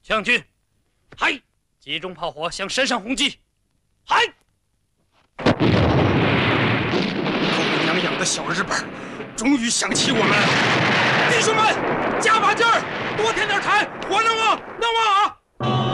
将军，嗨！集中炮火向山上轰击，嗨！狗娘养的小日本，终于想起我们了！弟兄们，加把劲儿，多添点柴，火能旺，能旺啊！